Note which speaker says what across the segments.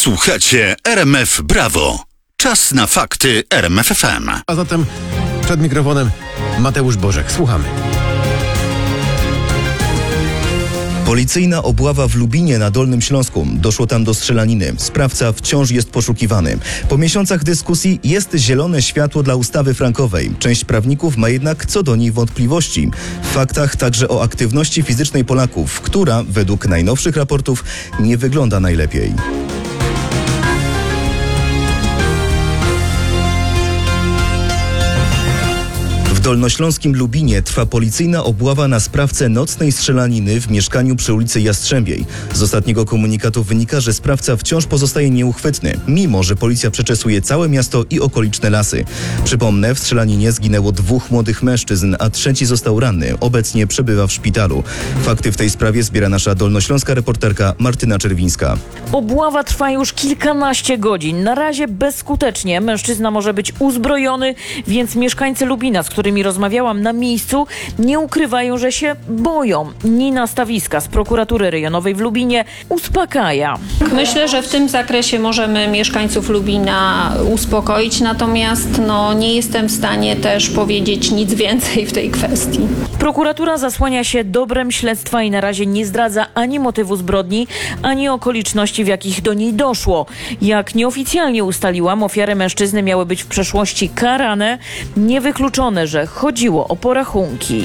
Speaker 1: Słuchacie RMF Brawo. Czas na fakty RMF FM.
Speaker 2: A zatem przed mikrofonem Mateusz Bożek. Słuchamy.
Speaker 3: Policyjna obława w Lubinie na Dolnym Śląsku. Doszło tam do strzelaniny. Sprawca wciąż jest poszukiwany. Po miesiącach dyskusji jest zielone światło dla ustawy frankowej. Część prawników ma jednak co do niej wątpliwości. W faktach także o aktywności fizycznej Polaków, która według najnowszych raportów nie wygląda najlepiej. W dolnośląskim Lubinie trwa policyjna obława na sprawcę nocnej strzelaniny w mieszkaniu przy ulicy Jastrzębiej. Z ostatniego komunikatu wynika, że sprawca wciąż pozostaje nieuchwytny, mimo że policja przeczesuje całe miasto i okoliczne lasy. Przypomnę, w strzelaninie zginęło 2 młodych mężczyzn, a 3 został ranny. Obecnie przebywa w szpitalu. Fakty w tej sprawie zbiera nasza dolnośląska reporterka Martyna Czerwińska.
Speaker 4: Obława trwa już kilkanaście godzin. Na razie bezskutecznie. Mężczyzna może być uzbrojony, więc mieszkańcy Lubina, z którymi rozmawiałam na miejscu, nie ukrywają, że się boją. Nina Stawiska z prokuratury rejonowej w Lubinie uspokaja.
Speaker 5: Myślę, że w tym zakresie możemy mieszkańców Lubina uspokoić, natomiast nie jestem w stanie też powiedzieć nic więcej w tej kwestii.
Speaker 4: Prokuratura zasłania się dobrem śledztwa i na razie nie zdradza ani motywu zbrodni, ani okoliczności, w jakich do niej doszło. Jak nieoficjalnie ustaliłam, ofiary mężczyzny miały być w przeszłości karane. Niewykluczone, że chodziło o porachunki.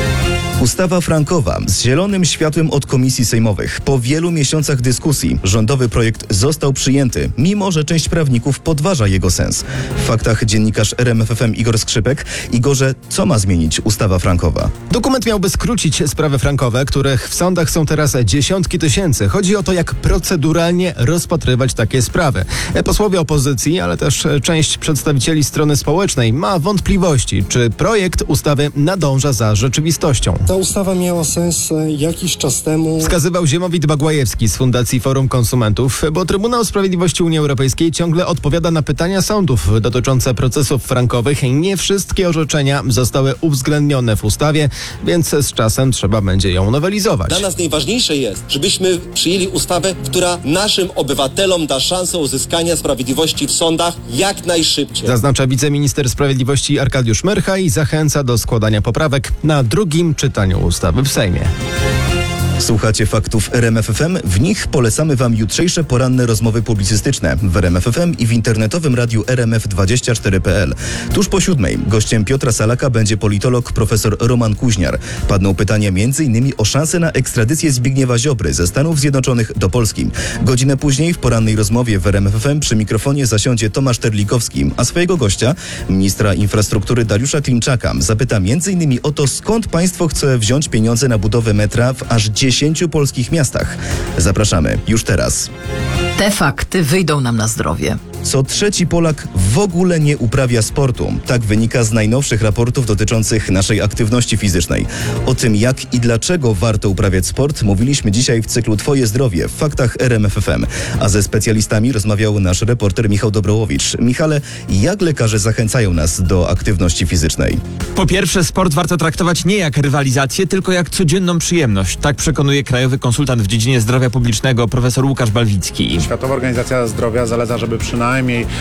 Speaker 3: Ustawa frankowa z zielonym światłem od komisji sejmowych. Po wielu miesiącach dyskusji rządowy projekt został przyjęty, mimo że część prawników podważa jego sens. W faktach dziennikarz RMF FM Igor Skrzypek. Igorze, co ma zmienić ustawa frankowa?
Speaker 2: Dokument miałby skrócić sprawy frankowe, których w sądach są teraz dziesiątki tysięcy. Chodzi o to, jak proceduralnie rozpatrywać takie sprawy. Posłowie opozycji, ale też część przedstawicieli strony społecznej ma wątpliwości, czy projekt ustawy nadąża za rzeczywistością.
Speaker 6: Ta ustawa miała sens jakiś czas temu.
Speaker 2: Wskazywał Ziemowit Bagłajewski z Fundacji Forum Konsumentów, bo Trybunał Sprawiedliwości Unii Europejskiej ciągle odpowiada na pytania sądów dotyczące procesów frankowych. Nie wszystkie orzeczenia zostały uwzględnione w ustawie, więc z czasem trzeba będzie ją nowelizować.
Speaker 7: Dla nas najważniejsze jest, żebyśmy przyjęli ustawę, która naszym obywatelom da szansę uzyskania sprawiedliwości w sądach jak najszybciej.
Speaker 2: Zaznacza wiceminister sprawiedliwości Arkadiusz Myrcha i zachęca do składania poprawek na drugim czytaniu ustawy w Sejmie.
Speaker 3: Słuchacie faktów RMF FM. W nich polecamy Wam jutrzejsze poranne rozmowy publicystyczne w RMF FM i w internetowym radiu rmf24.pl. Tuż po 7:00 gościem Piotra Salaka będzie politolog profesor Roman Kuźniar. Padną pytania m.in. o szansę na ekstradycję Zbigniewa Ziobry ze Stanów Zjednoczonych do Polski. Godzinę później w porannej rozmowie w RMF FM przy mikrofonie zasiądzie Tomasz Terlikowski, a swojego gościa, ministra infrastruktury Dariusza Klimczaka, zapyta m.in. o to, skąd państwo chce wziąć pieniądze na budowę metra w aż 10 polskich miastach. Zapraszamy już teraz.
Speaker 8: Te fakty wyjdą nam na zdrowie.
Speaker 3: Co trzeci Polak w ogóle nie uprawia sportu. Tak wynika z najnowszych raportów dotyczących naszej aktywności fizycznej. O tym, jak i dlaczego warto uprawiać sport, mówiliśmy dzisiaj w cyklu Twoje zdrowie w faktach RMF FM. A ze specjalistami rozmawiał nasz reporter Michał Dobrołowicz. Michale, jak lekarze zachęcają nas do aktywności fizycznej?
Speaker 9: Po pierwsze, sport warto traktować nie jak rywalizację, tylko jak codzienną przyjemność. Tak przekonuje krajowy konsultant w dziedzinie zdrowia publicznego profesor Łukasz Balwicki.
Speaker 10: Światowa Organizacja Zdrowia zaleca, żeby przynajmniej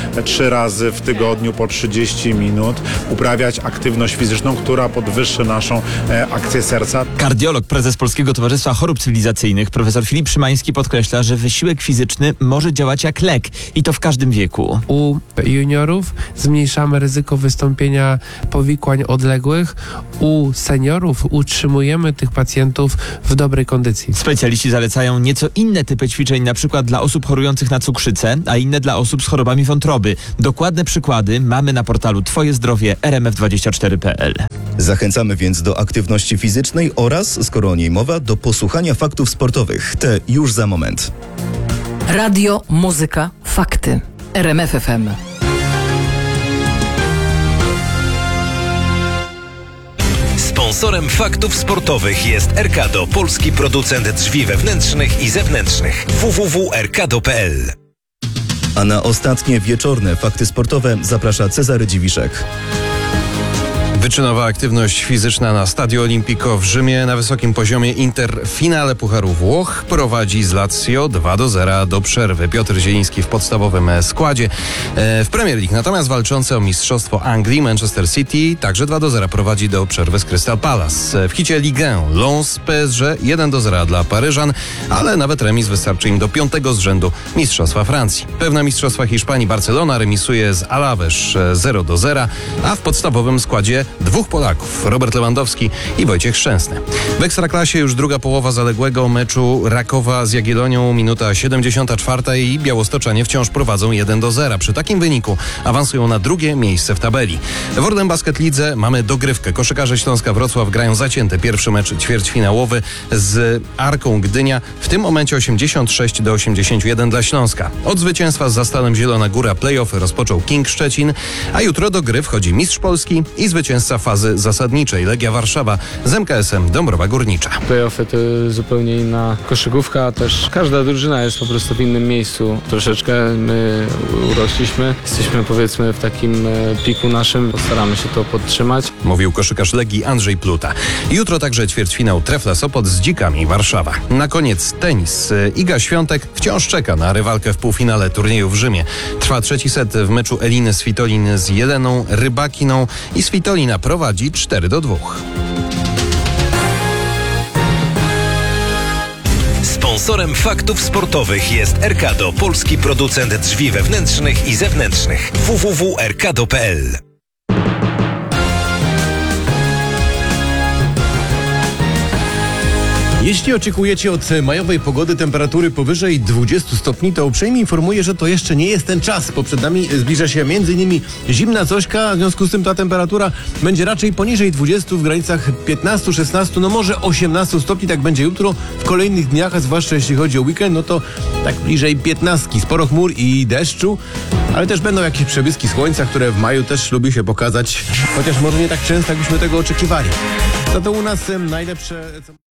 Speaker 10: 3 razy w tygodniu po 30 minut uprawiać aktywność fizyczną, która podwyższy naszą akcję serca.
Speaker 9: Kardiolog, prezes Polskiego Towarzystwa Chorób Cywilizacyjnych profesor Filip Szymański podkreśla, że wysiłek fizyczny może działać jak lek i to w każdym wieku.
Speaker 11: U juniorów zmniejszamy ryzyko wystąpienia powikłań odległych. U seniorów utrzymujemy tych pacjentów w dobrej kondycji.
Speaker 9: Specjaliści zalecają nieco inne typy ćwiczeń, na przykład dla osób chorujących na cukrzycę, a inne dla osób z chorobami wątroby. Dokładne przykłady mamy na portalu Twoje zdrowie rmf24.pl.
Speaker 3: Zachęcamy więc do aktywności fizycznej oraz, skoro o niej mowa, do posłuchania faktów sportowych. Te już za moment.
Speaker 8: Radio, muzyka, fakty. RMF FM.
Speaker 12: Sponsorem faktów sportowych jest Erkado, polski producent drzwi wewnętrznych i zewnętrznych. www.erkado.pl.
Speaker 3: A na ostatnie wieczorne fakty sportowe zaprasza Cezary Dziwiszek.
Speaker 13: Wyczynowa aktywność fizyczna na Stadio Olimpico w Rzymie. Na wysokim poziomie Inter w finale Pucharu Włoch prowadzi z Lazio 2-0 do przerwy. Piotr Zieliński w podstawowym składzie. W Premier League natomiast walczący o mistrzostwo Anglii Manchester City także 2-0 prowadzi do przerwy z Crystal Palace. W hicie Ligue 1 Lens PSG 1-0 dla Paryżan, ale nawet remis wystarczy im do 5. z rzędu mistrzostwa Francji. Pewna mistrzostwa Hiszpanii Barcelona remisuje z Alaves 0-0, a w podstawowym składzie dwóch Polaków, Robert Lewandowski i Wojciech Szczęsny. W Ekstraklasie już druga połowa zaległego meczu Rakowa z Jagiellonią, minuta 74 i białostoczanie wciąż prowadzą 1-0. Przy takim wyniku awansują na drugie miejsce w tabeli. W Orlen Basket Lidze mamy dogrywkę. Koszykarze Śląska Wrocław grają zacięty pierwszy mecz ćwierćfinałowy z Arką Gdynia. W tym momencie 86-81 dla Śląska. Od zwycięstwa z Zastalem Zielona Góra play-offy rozpoczął King Szczecin, a jutro do gry wchodzi mistrz Polski i zwycięzca fazy zasadniczej Legia Warszawa z MKS-em Dąbrowa Górnicza.
Speaker 14: Play-offy to zupełnie inna koszykówka, też każda drużyna jest po prostu w innym miejscu. Troszeczkę my urośliśmy, jesteśmy powiedzmy w takim piku naszym, postaramy się to podtrzymać.
Speaker 13: Mówił koszykarz Legii Andrzej Pluta. Jutro także ćwierćfinał Trefla Sopot z Dzikami Warszawa. Na koniec tenis. Iga Świątek wciąż czeka na rywalkę w półfinale turnieju w Rzymie. Trwa trzeci set w meczu Eliny Svitolin z Jeleną Rybakiną i Svitolina prowadzi 4-2.
Speaker 12: Sponsorem faktów sportowych jest Erkado, polski producent drzwi wewnętrznych i zewnętrznych. www.erkado.pl.
Speaker 15: Jeśli oczekujecie od majowej pogody temperatury powyżej 20 stopni, to uprzejmie informuję, że to jeszcze nie jest ten czas, bo przed nami zbliża się m.in. zimna Zośka, w związku z tym ta temperatura będzie raczej poniżej 20, w granicach 15-16, no może 18 stopni, tak będzie jutro. W kolejnych dniach, a zwłaszcza jeśli chodzi o weekend, no to tak bliżej 15. Sporo chmur i deszczu, ale też będą jakieś przebłyski słońca, które w maju też lubi się pokazać, chociaż może nie tak często, jakbyśmy tego oczekiwali. Za to u nas najlepsze...